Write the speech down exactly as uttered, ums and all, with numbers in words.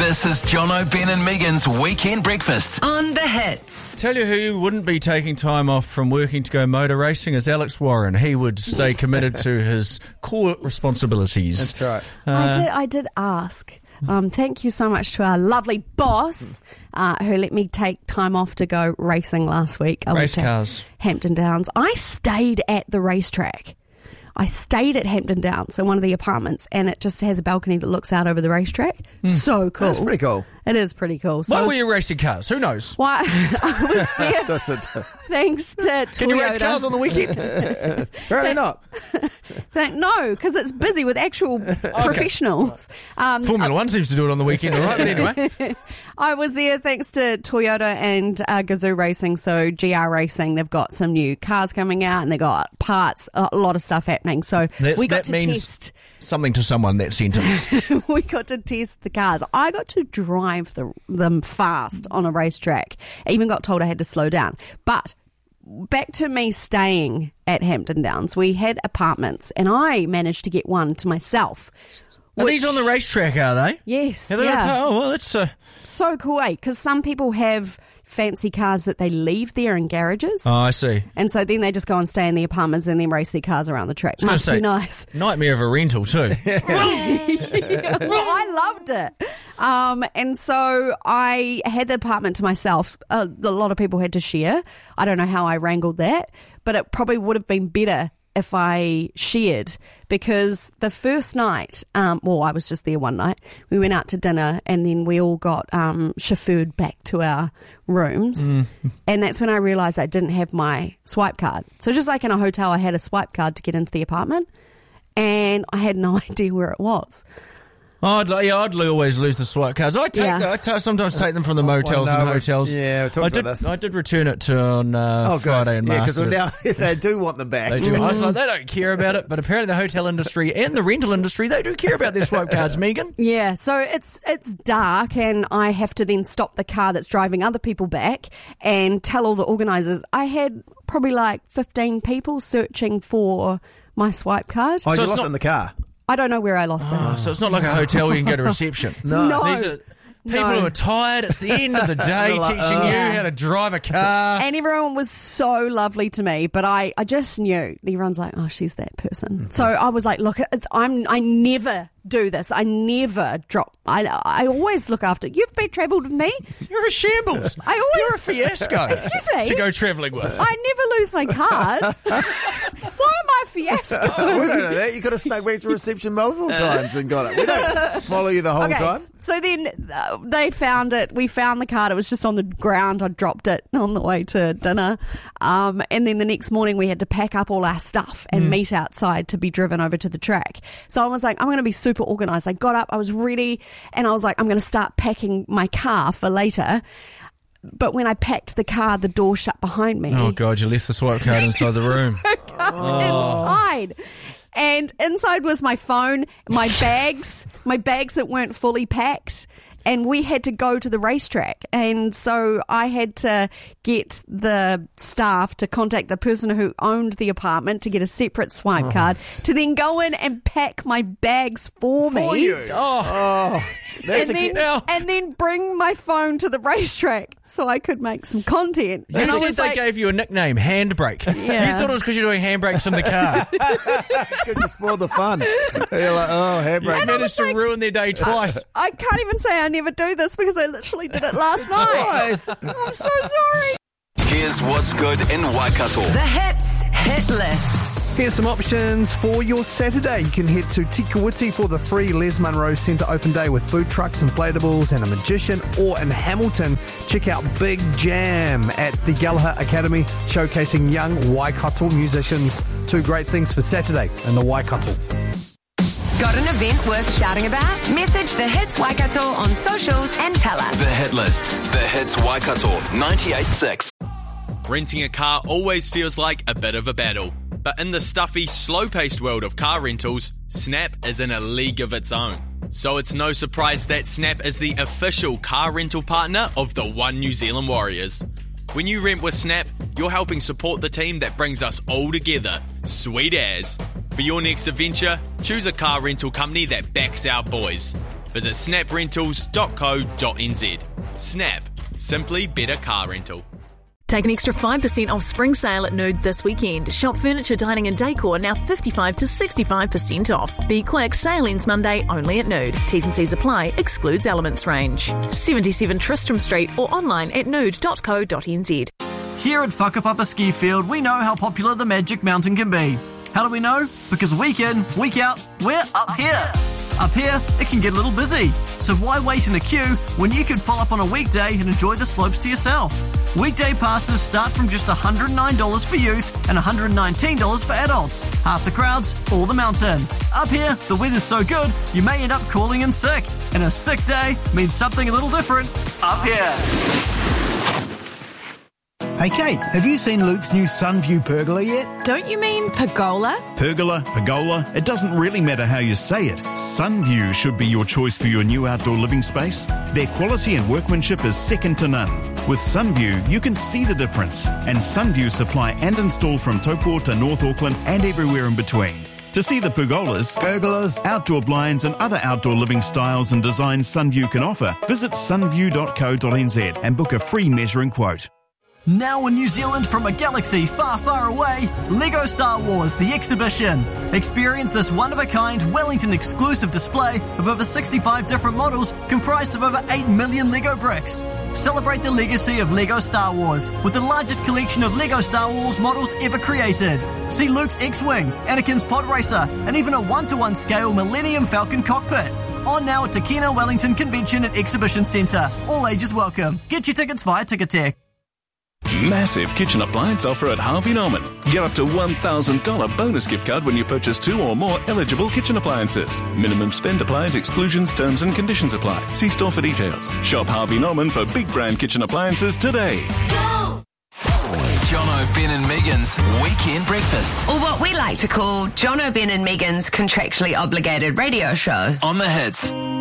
This is Jono, Ben and Megan's Weekend Breakfast on The Hits. Tell you who wouldn't be taking time off from working to go motor racing is Alex Warren. He would stay committed to his core responsibilities. That's right. Uh, I did. I did ask. Um, thank you so much to our lovely boss uh, who let me take time off to go racing last week. I Race went to cars. Hampton Downs. I stayed at the racetrack. I stayed at Hampton Downs in one of the apartments, and it just has a balcony that looks out over the racetrack. Mm. So cool. That's pretty cool. It is pretty cool. So Why I was, were you racing cars? Who knows? Why I was there Does it? thanks to Toyota. Can you race cars on the weekend? Apparently not. Th- no, because it's busy with actual professionals. Um, Formula One seems to do it on the weekend, all right? But anyway. I was there thanks to Toyota and uh, Gazoo Racing, so G R Racing. They've got some new cars coming out and they've got parts, a lot of stuff happening. So That's, we got that to means test. something to someone, that sentence. we got to test the cars. I got to drive the, them fast on a racetrack. I even got told I had to slow down. But back to me staying at Hampton Downs. We had apartments and I managed to get one to myself. Are which- these on the racetrack, are they? Yes. Are they yeah. on- oh, well, that's... Uh, So cool, eh? Because some people have fancy cars that they leave there in garages. oh, I see. And so then they just go and stay in the apartments and then race their cars around the track. I was Must gonna be say, nice. Nightmare of a rental, too. Well, I loved it. Um, and so I had the apartment to myself. Uh, a lot of people had to share. I don't know how I wrangled that, but it probably would have been better if I shared, because the first night, um, well, I was just there one night, we went out to dinner and then we all got um, chauffeured back to our rooms. Mm. And that's when I realised I didn't have my swipe card. So just like in a hotel, I had a swipe card to get into the apartment and I had no idea where it was. I'd, yeah, I'd always lose the swipe cards. I take, Yeah. I t- sometimes take them from the motels Well, no, and hotels. yeah, we talked I about did. this. I did return it to on uh, Oh, God. Friday and Yeah, because mastered it. now they do want them back. They do. I was like, they don't care about it, but apparently the hotel industry and the rental industry, they do care about their swipe cards, Megan. Yeah, so it's it's dark and I have to then stop the car that's driving other people back and tell all the organisers. I had probably like fifteen people searching for my swipe card. Oh, So you it's lost not- it in the car. I don't know where I lost Oh, it. so it's not like a hotel where you can go to reception. No. No. These are people No. who are tired. It's the end of the day, They're like, teaching oh. you how to drive a car. And everyone was so lovely to me, but I, I just knew. Everyone's like, oh, she's that person. So I was like, look, it's I'm I never do this. I never drop. I I always look after. You've been travelled with me. You're a shambles. I always- You're a fiasco. Excuse me? To go travelling with. I never lose my card. Why am I a fiasco? We don't know that. You got to snuck back to reception multiple times and got it. We don't follow you the whole Okay, time. so then uh, they found it. We found the card. It was just on the ground. I dropped it on the way to dinner. Um, and then the next morning we had to pack up all our stuff and Mm. meet outside to be driven over to the track. So I was like, I'm going to be super organised. I got up, I was ready, and I was like, I'm going to start packing my car for later. But when I packed the car, the door shut behind me. Oh, God, you left the swipe card inside the room. inside. And inside was my phone, my bags, my bags that weren't fully packed. And we had to go to the racetrack. And so I had to get the staff to contact the person who owned the apartment to get a separate swipe Oh. card to then go in and pack my bags for me. For you. Oh, Oh, that's And a then, now- and then bring my phone to the racetrack so I could make some content. you and I said was they like, gave you a nickname, Handbrake. Yeah. You thought it was because you're doing handbrakes in the car. because you spoiled the fun. You're like, oh, You handbrake. managed to ruin their day twice. I can't even say I never do this because I literally did it last night. Twice. I'm so sorry. Here's what's good in Waikato. The Hits Hit List. Here's some options for your Saturday. You can head to Tikawiti for the free Les Munro Centre Open Day with food trucks, inflatables and a magician. Or in Hamilton, check out Big Jam at the Gallagher Academy, showcasing young Waikato musicians. Two great things for Saturday in the Waikato. Got an event worth shouting about? Message The Hits Waikato on socials and tell us. The Hit List. The Hits Waikato ninety-eight point six. Renting a car always feels like a bit of a battle. But in the stuffy, slow-paced world of car rentals, Snap is in a league of its own. So it's no surprise that Snap is the official car rental partner of the One New Zealand Warriors. When you rent with Snap, you're helping support the team that brings us all together. Sweet as. For your next adventure, choose a car rental company that backs our boys. Visit snap rentals dot co dot n z. Snap. Simply better car rental. Take an extra five percent off spring sale at Nude this weekend. Shop furniture, dining and decor now fifty-five to sixty-five percent off. Be quick, sale ends Monday only at Nude. T's and C's apply, excludes Elements range. seventy-seven Tristram Street or online at nude dot co dot n z. Here at Whakapapa Ski Field, we know how popular the Magic Mountain can be. How do we know? Because week in, week out, we're up here. Up here, it can get a little busy. So why wait in a queue when you could pull up on a weekday and enjoy the slopes to yourself? Weekday passes start from just one hundred nine dollars for youth and one hundred nineteen dollars for adults. Half the crowds, all the mountain. Up here, the weather's so good, you may end up calling in sick. And a sick day means something a little different up here. Hey Kate, have you seen Luke's new Sunview pergola yet? Don't you mean pergola? Pergola, pergola, it doesn't really matter how you say it. Sunview should be your choice for your new outdoor living space. Their quality and workmanship is second to none. With Sunview, you can see the difference. And Sunview supply and install from Taupo to North Auckland and everywhere in between. To see the pergolas, pergolas, outdoor blinds and other outdoor living styles and designs Sunview can offer, visit sunview dot co dot n z and book a free measuring quote. Now in New Zealand from a galaxy far, far away, LEGO Star Wars The Exhibition. Experience this one-of-a-kind Wellington exclusive display of over sixty-five different models comprised of over eight million LEGO bricks. Celebrate the legacy of LEGO Star Wars with the largest collection of LEGO Star Wars models ever created. See Luke's X-Wing, Anakin's Pod Racer, and even a one-to-one scale Millennium Falcon cockpit. On now at Takina Wellington Convention and Exhibition Centre. All ages welcome. Get your tickets via Ticketek. Massive kitchen appliance offer at Harvey Norman. Get up to one thousand dollars bonus gift card when you purchase two or more eligible kitchen appliances. Minimum spend applies, exclusions, terms and conditions apply. See store for details. Shop Harvey Norman for big brand kitchen appliances today. Go! Jono, Ben and Megan's Weekend Breakfast. Or what we like to call Jono, Ben and Megan's contractually obligated radio show. On the Hits.